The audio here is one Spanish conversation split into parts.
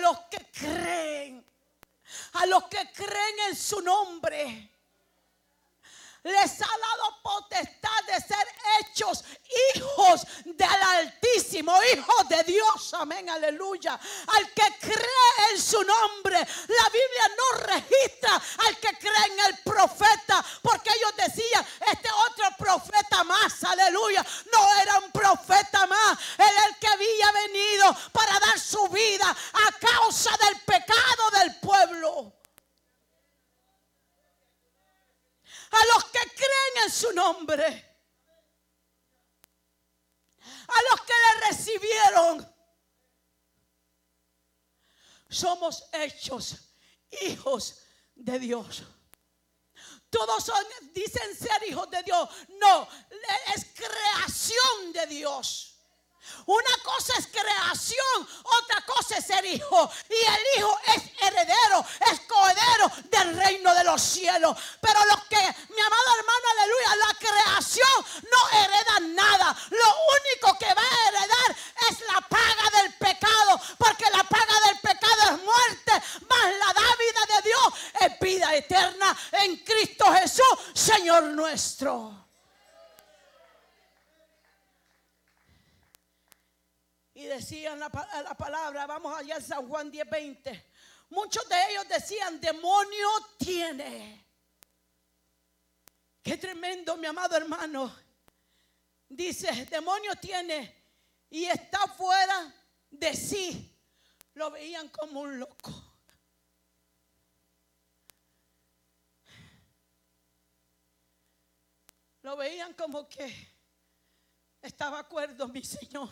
los que creen, a los que creen en su nombre, les ha dado potestad de ser hechos hijos del Altísimo, hijos de Dios. Amén, aleluya. Al que cree en su nombre, la Biblia no registra al que cree en el profeta, porque ellos decían, este otro profeta más, aleluya. No era un profeta más, era el que había venido para dar su vida a causa del pecado del pueblo. A los que creen en su nombre, a los que le recibieron, somos hechos hijos de Dios. Todos dicen ser hijos de Dios. No, es creación de Dios. Una cosa es creación, otra cosa es ser hijo. Y el hijo es heredero, es coheredero del reino de los cielos. Pero los que, mi amado hermano, aleluya, la creación no hereda nada. Lo único que va a heredar es la paga del pecado, porque la paga del pecado es muerte, mas la dávida de Dios es vida eterna en Cristo Jesús, Señor nuestro. Y decían la palabra, vamos allá en San Juan 10:20. Muchos de ellos decían, demonio tiene. Qué tremendo, mi amado hermano. Dice, demonio tiene y está fuera de sí. Lo veían como un loco. Lo veían como que estaba acuerdo, mi Señor.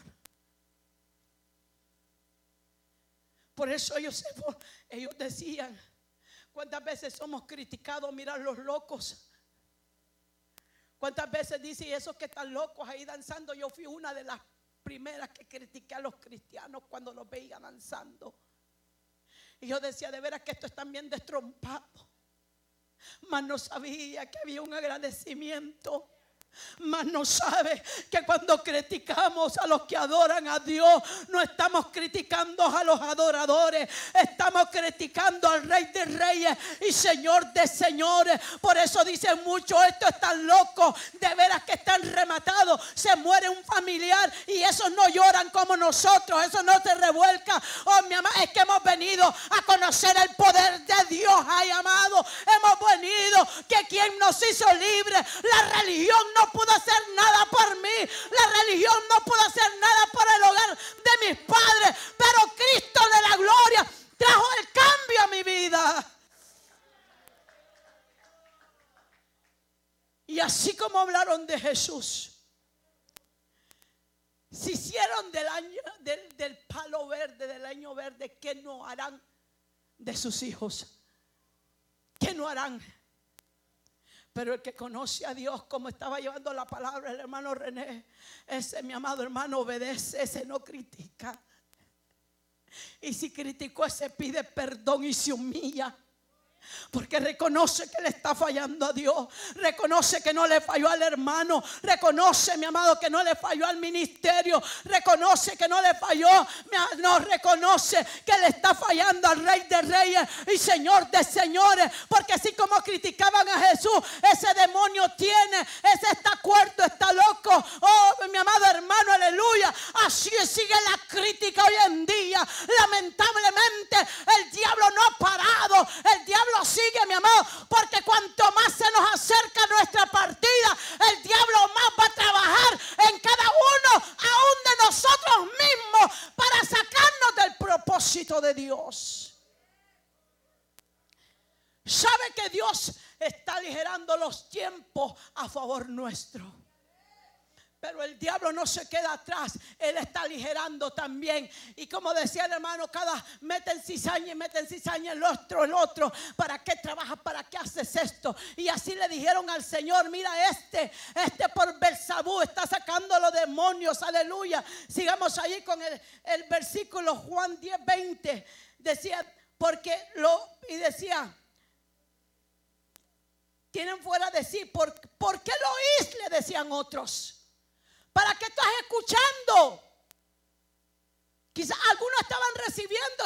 Por eso ellos decían, ¿cuántas veces somos criticados? Mirar los locos. ¿Cuántas veces dice, y esos que están locos ahí danzando? Yo fui una de las primeras que critiqué a los cristianos cuando los veía danzando. Y yo decía, de veras que estos están bien destrompados. Mas no sabía que había un agradecimiento. Mas no sabe que cuando criticamos a los que adoran a Dios, no estamos criticando a los adoradores, estamos criticando al Rey de Reyes y Señor de Señores. Por eso dicen muchos, estos están locos, de veras que están rematados. Se muere un familiar y esos no lloran como nosotros, esos no se revuelcan. Oh, mi amado, es que hemos venido a conocer el poder de Dios. Ay, amado, hemos venido que quien nos hizo libres, la religión no pudo hacer nada por mí, la religión no pudo hacer nada por el hogar de mis padres, pero Cristo de la gloria trajo el cambio a mi vida. Y así como hablaron de Jesús, se hicieron del palo verde, del año verde, ¿qué no harán de sus hijos? ¿Qué no harán? Pero el que conoce a Dios, como estaba llevando la palabra el hermano René, ese, mi amado hermano, obedece, ese no critica. Y si criticó, ese pide perdón y se humilla. Porque reconoce que le está fallando a Dios. Reconoce que no le falló al hermano. Reconoce, mi amado, que no le falló al ministerio. Reconoce que no le falló. No, reconoce que le está fallando al Rey de Reyes y Señor de Señores. Porque así como criticaban a Jesús, ese demonio tiene, ese está cuerdo, está loco. Oh, mi amado hermano, aleluya. Así sigue la crítica hoy en día. Lamentablemente el diablo no ha parado. El diablo sigue, mi amado, porque cuanto más se nos acerca nuestra partida, el diablo más va a trabajar en cada uno, aún de nosotros mismos, para sacarnos del propósito de Dios. ¿Sabe que Dios está aligerando los tiempos a favor nuestro? Pero el diablo no se queda atrás. Él está aligerando también. Y como decía el hermano, meten cizaña el otro. ¿Para qué trabajas? ¿Para qué haces esto? Y así le dijeron al Señor, mira este por Beelzebú está sacando los demonios. Aleluya. Sigamos ahí con el versículo Juan 10:20. Decía, decía, tienen fuera de sí. ¿Por qué lo oís? Le decían otros. ¿Para qué estás escuchando? Quizás algunos estaban recibiendo